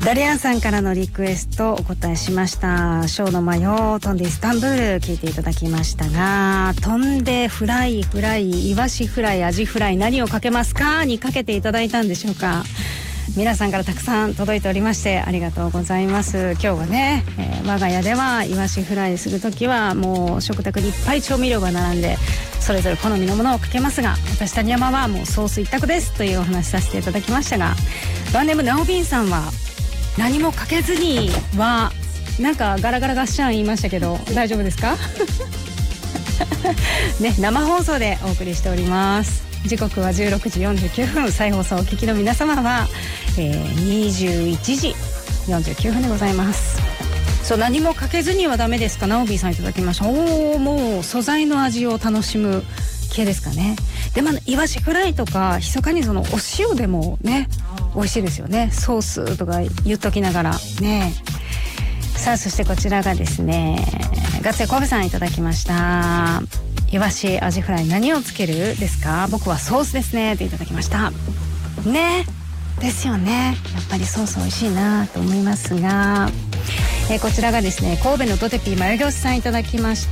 ダリアンさんからのリクエストお答えしました。ショーのマヨ飛んでイスタンブール聞いていただきましたが、飛んでフライイワシフライアジフライ何をかけますかにかけていただいたんでしょうか。皆さんからたくさん届いておりましてありがとうございます。今日はね、我が家ではイワシフライするときはもう食卓にいっぱい調味料が並んでそれぞれ好みのものをかけますが、私谷山はもうソース一択ですというお話させていただきましたが、ランネームナオビンさんは何もかけずにはなんかガラガラガッシャン言いましたけど大丈夫ですかね、生放送でお送りしております。時刻は16時49分、再放送お聞きの皆様は、21時49分でございます。そう、何もかけずにはダメですか。ナオビーさんいただきました。もう素材の味を楽しむ系ですかね。でもイワシフライとか密かにそのお塩でもね美味しいですよね。ソースとか言っときながらね。さあ、そしてこちらがですね、ガッツェコブさんいただきました。イワシアジフライ何をつけるですか。僕はソースですねっていただきましたね。ですよね、やっぱりソース美味しいなと思いますが、こちらがですね、神戸のドテピーマヨギョスさんいただきました。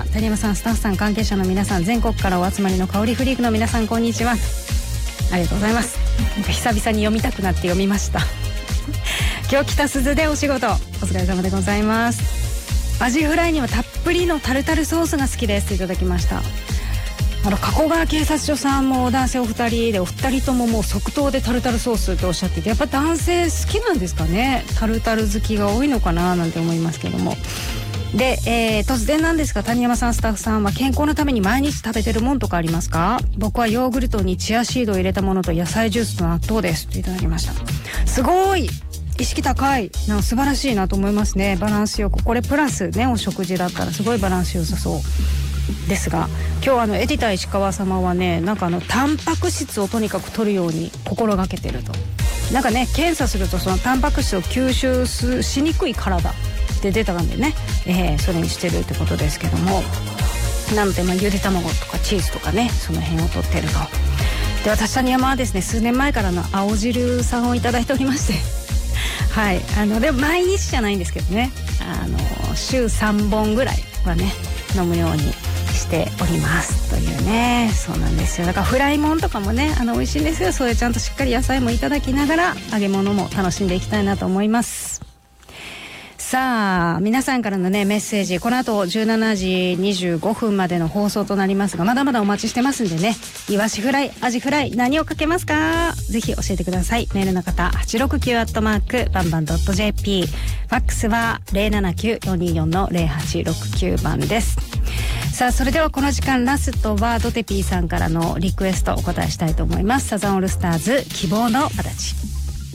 谷山さん、スタッフさん、関係者の皆さん、全国からお集まりの香りフリークの皆さん、こんにちは。ありがとうございます。久々に読みたくなって読みました今日北鈴でお仕事お疲れ様でございます。アジフライにはたっぷりのタルタルソースが好きですといただきました。加古川警察署さんも男性お二人で、お二人とももう即答でタルタルソースっておっしゃってて、やっぱ男性好きなんですかね。タルタル好きが多いのかななんて思いますけども。で、突然なんですが、谷山さん、スタッフさんは健康のために毎日食べてるもんとかありますか。僕はヨーグルトにチアシードを入れたものと野菜ジュースと納豆ですといただきました。すごい意識高いな、素晴らしいなと思いますね。バランスよく、これプラスねお食事だったらすごいバランス良さそうですが、今日エディター石川様はね、なんかタンパク質をとにかく取るように心がけてると。なんかね、検査するとそのタンパク質を吸収しにくい体って出たんでね、それにしてるってことですけども、なのでゆで卵とかチーズとかね、その辺を取ってると。で、私谷山はですね、数年前からの青汁さんをいただいておりましてはい、でも毎日じゃないんですけどね、週3本ぐらいはね飲むようにしておりますというね。そうなんですよ。だからフライもんとかもね美味しいんですよ。それちゃんとしっかり野菜もいただきながら揚げ物も楽しんでいきたいなと思います。さあ、皆さんからのねメッセージ、この後17時25分までの放送となりますが、まだまだお待ちしてますんでね。イワシフライアジフライ何をかけますか、ぜひ教えてください。メールの方 869@ バンバン .jp、 ファックスは 079-424-0869 番です。さあ、それではこの時間ラストはドテピーさんからのリクエストお答えしたいと思います。サザンオールスターズ希望の形。